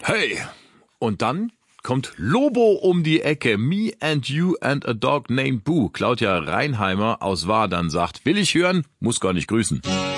Hey, und dann kommt Lobo um die Ecke. Me and You and a Dog Named Boo. Claudia Reinheimer aus Wadern sagt, will ich hören, muss gar nicht grüßen.